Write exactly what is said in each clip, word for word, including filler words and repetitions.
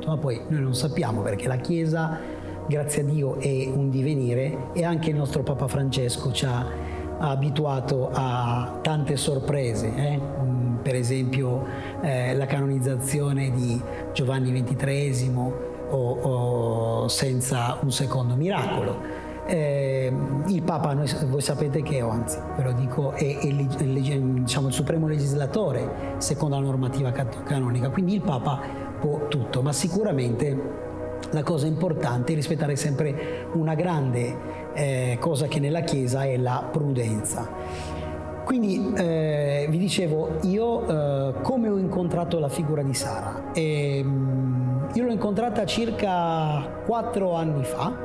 detto, ma poi noi non sappiamo, perché la Chiesa, grazie a Dio, è un divenire, e anche il nostro Papa Francesco ci ha, ha abituato a tante sorprese, eh? Per esempio eh, la canonizzazione di Giovanni ventitreesimo o, o senza un secondo miracolo. Eh, il Papa, noi, voi sapete che, o anzi ve lo dico, è, è, è, diciamo, il supremo legislatore secondo la normativa canonica, quindi il Papa può tutto, ma sicuramente la cosa importante è rispettare sempre una grande eh, cosa che nella Chiesa è la prudenza. Quindi eh, vi dicevo io eh, come ho incontrato la figura di Sara. E, io l'ho incontrata circa quattro anni fa.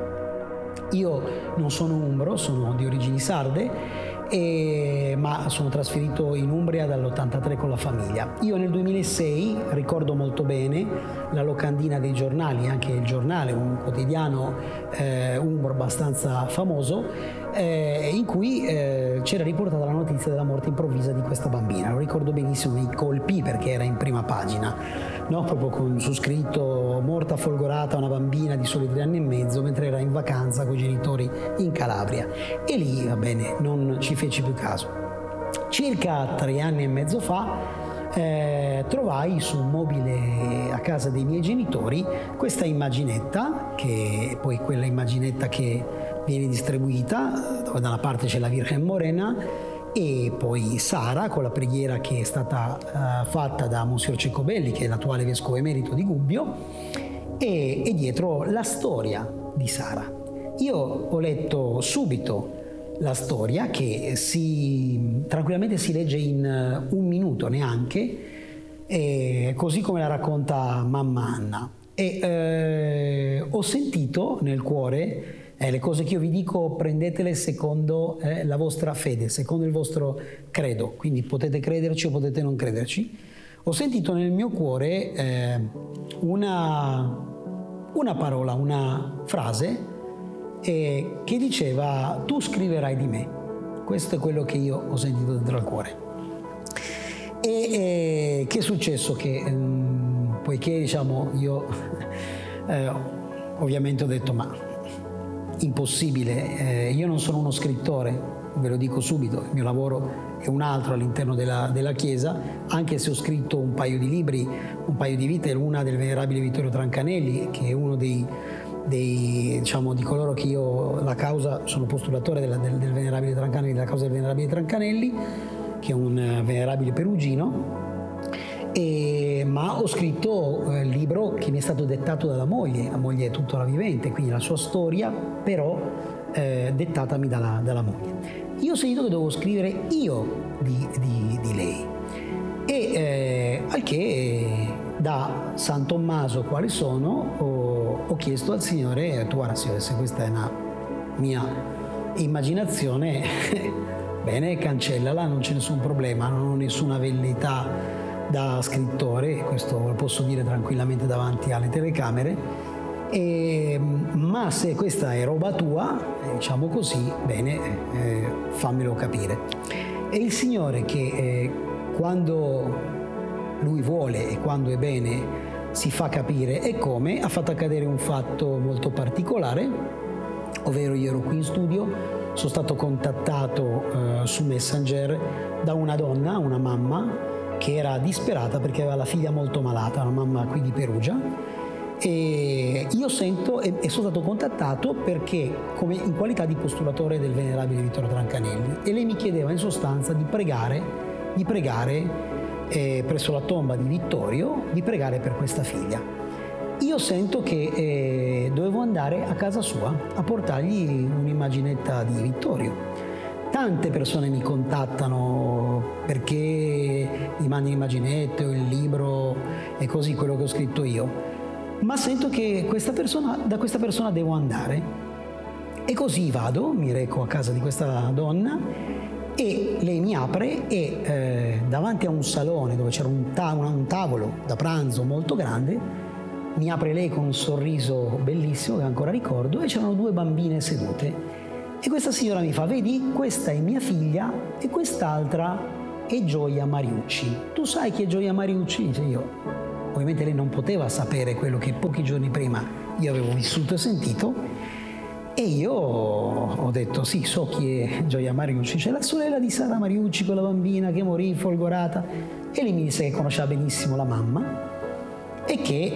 Io non sono umbro, sono di origini sarde, e, ma sono trasferito in Umbria dall'ottantatré con la famiglia. Io nel duemilasei ricordo molto bene la locandina dei giornali, anche il giornale, un quotidiano eh, umbro abbastanza famoso, eh, in cui eh, c'era riportata la notizia della morte improvvisa di questa bambina. Lo ricordo benissimo, mi colpì perché era in prima pagina, no? Proprio con su scritto morta folgorata una bambina di soli tre anni e mezzo mentre era in vacanza con i genitori in Calabria. E lì, va bene, non ci feci più caso. Circa tre anni e mezzo fa eh, trovai su un mobile a casa dei miei genitori questa immaginetta, che è poi quella immaginetta che viene distribuita, dove da una parte c'è la Virgen Morena e poi Sara con la preghiera che è stata uh, fatta da Monsignor Cecobelli, che è l'attuale vescovo emerito di Gubbio, e, e dietro la storia di Sara. Io ho letto subito la storia, che si, tranquillamente si legge in un minuto neanche, e così come la racconta mamma Anna. E eh, ho sentito nel cuore eh, le cose che io vi dico, prendetele secondo eh, la vostra fede, secondo il vostro credo, quindi potete crederci o potete non crederci. Ho sentito nel mio cuore eh, una, una parola, una frase eh, che diceva: tu scriverai di me. Questo è quello che io ho sentito dentro al cuore. E eh, che è successo? Che ehm, poiché diciamo io eh, ovviamente ho detto ma impossibile, eh, io non sono uno scrittore, ve lo dico subito, il mio lavoro è un altro all'interno della, della Chiesa, anche se ho scritto un paio di libri, un paio di vite, una del venerabile Vittorio Trancanelli, che è uno dei, dei diciamo di coloro che io la causa, sono postulatore della, del, del venerabile Trancanelli, della causa del venerabile Trancanelli, che è un venerabile perugino. E, ma ho scritto eh, il libro che mi è stato dettato dalla moglie, la moglie è tuttora vivente, quindi la sua storia, però eh, dettatami dalla, dalla moglie. Io ho sentito che dovevo scrivere io di, di, di lei, e eh, al che eh, da San Tommaso quale sono ho, ho chiesto al Signore: tu guarda Signore, se questa è una mia immaginazione bene, cancellala, non c'è nessun problema, non ho nessuna velleità da scrittore, questo lo posso dire tranquillamente davanti alle telecamere, e, ma se questa è roba tua, diciamo così, bene, eh, fammelo capire. E il Signore, che eh, quando Lui vuole e quando è bene si fa capire e come, ha fatto accadere un fatto molto particolare, ovvero io ero qui in studio, sono stato contattato eh, su Messenger da una donna, una mamma, che era disperata perché aveva la figlia molto malata, una mamma qui di Perugia, e io sento e, e sono stato contattato perché come in qualità di postulatore del venerabile Vittorio Trancanelli, e lei mi chiedeva in sostanza di pregare, di pregare eh, presso la tomba di Vittorio, di pregare per questa figlia. Io sento che eh, dovevo andare a casa sua a portargli un'immaginetta di Vittorio. Tante persone mi contattano perché gli mandi l'immaginetto, il libro e così, quello che ho scritto io, ma sento che questa persona, da questa persona devo andare, e così vado, mi reco a casa di questa donna e lei mi apre e eh, davanti a un salone dove c'era un, ta- un tavolo da pranzo molto grande, mi apre lei con un sorriso bellissimo che ancora ricordo, e c'erano due bambine sedute. E questa signora mi fa: vedi, questa è mia figlia e quest'altra è Gioia Mariucci. Tu sai chi è Gioia Mariucci? Dice io, ovviamente lei non poteva sapere quello che pochi giorni prima io avevo vissuto e sentito, e io ho detto sì, so chi è Gioia Mariucci, c'è la sorella di Sara Mariucci, quella bambina che morì folgorata, e lei mi disse che conosceva benissimo la mamma e che